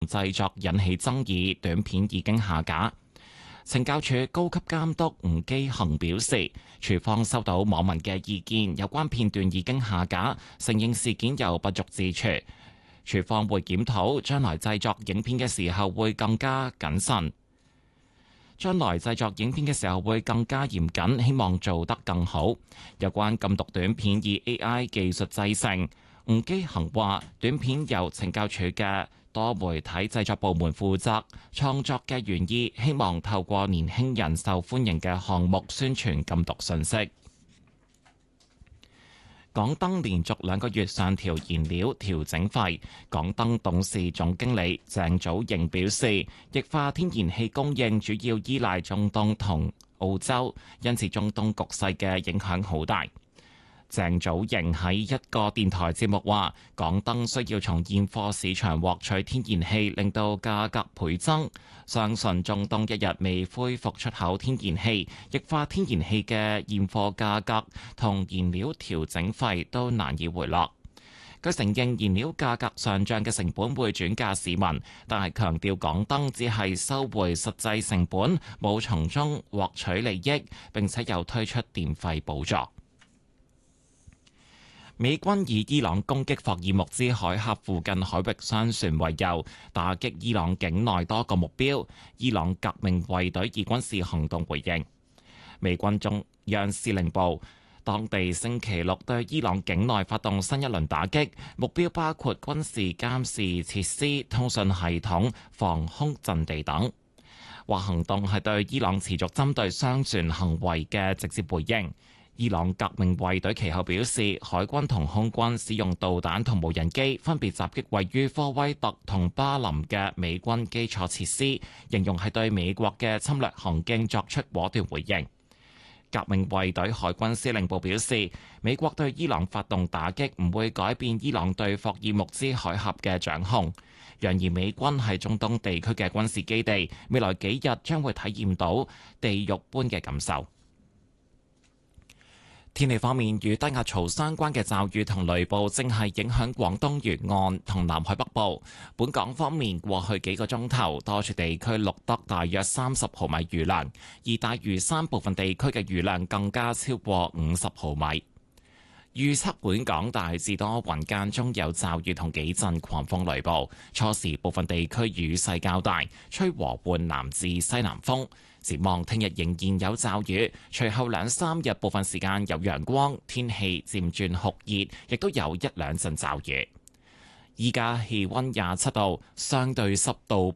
製作引起爭議，短片已經下架。懲教署高級監督吳基恒表示，署方收到網民嘅意見，有關片段已經下架，承認事件有不足之處。署方會檢討，將來製作影片嘅時候會更加謹慎。將來製作影片嘅時候會更加嚴謹，希望做得更好。有關禁毒短片以 AI 技術製成，吳基恒話，短片由懲教署嘅多媒體製作部門負責，創作嘅原意希望透過年輕人受歡迎嘅項目宣傳禁毒信息。港燈連續2個月上調燃料調整費，港燈董事總經理鄭祖瑩表示，液化天然氣供應主要依賴中東同澳洲，因此中東局勢嘅影響好大。鄭祖瑩喺一個電台節目話，港燈需要從現貨市場獲取天然氣，令到價格倍增。相信中東一日未恢復出口天然氣，液化天然氣嘅現貨價格同燃料調整費都難以回落。佢承認燃料價格上漲嘅成本會轉嫁市民，但係強調港燈只係收回實際成本，冇從中獲取利益，並且有推出電費補助。美軍以伊朗攻擊霍爾木茲海峽附近海域商船為由，打擊伊朗境內多個目標。伊朗革命衛隊以軍事行動回應。美軍中央司令部當地星期六對伊朗境內發動新一輪打擊，目標包括軍事監視設施、通訊系統、防空陣地等。話行動係對伊朗持續針對商船行為嘅直接回應。伊朗革命衛隊其後表示，海軍同空軍使用導彈同無人機分別襲擊位於科威特同巴林嘅美軍基礎設施，形容係對美國嘅侵略行徑作出果斷回應。革命衛隊海軍司令部表示，美國對伊朗發動打擊唔會改變伊朗對霍爾木茲海峽嘅掌控，揚言美軍喺中東地區嘅軍事基地，未來幾日將會體驗到地獄般嘅感受。天氣方面，與低壓槽相關嘅驟雨同雷暴正係影響廣東沿岸同南海北部。本港方面，過去幾個鐘頭多處地區錄得大約30毫米雨量，而大嶼山部分地區嘅雨量更加超過50毫米。預測本港大致多雲，間中有驟雨同幾陣狂風雷暴，初時部分地區雨勢較大，吹和緩南至西南風。展望聽日仍然有驟雨，隨後2-3日部分時間有陽光，天氣漸轉酷熱，亦都有1-2陣驟雨。依家氣溫27度，相對濕度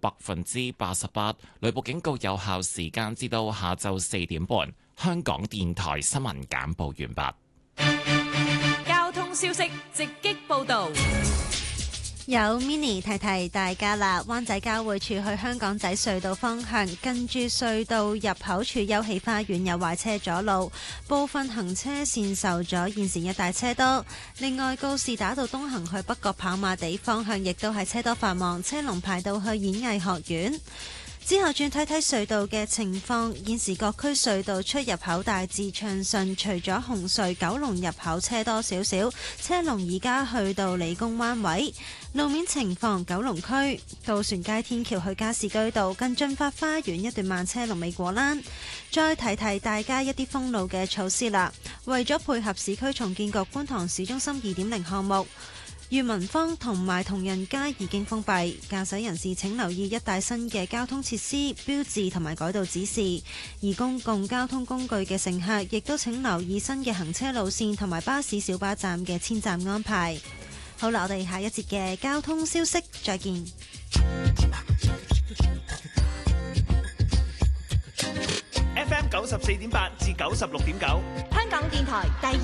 88%，雷暴警告有效時間至到下晝4點半。香港電台新聞簡報完畢。 交通消息直擊報道。 有 Mini 提提大家啦，灣仔交匯處去香港仔隧道方向，近住隧道入口處休憩花園有壞車阻路，部分行車線受阻，現時一大車多。另外，告士打道東行去北角跑馬地方向，亦都係車多繁忙，車龍排到去演藝學院。之後轉睇睇隧道嘅情況，現時各區隧道出入口大致暢順，除咗紅隧九龍入口車多少少，車龍而家去到理工灣位。路面情況，九龍區渡船街天橋去加士居道近駿發花園一段慢車龍尾果欄。再提提大家一啲封路嘅措施啦，為咗配合市區重建局觀塘市中心2.0項目，裕民坊同埋同仁街已經封閉，駕駛人士請留意一帶新嘅交通設施、標誌同埋改道指示。而公共交通工具嘅乘客亦都請留意新嘅行車路線同埋巴士小巴站嘅遷站安排。好啦，我哋下一節嘅交通消息再見。 FM 94.8至96.9， 香港電台第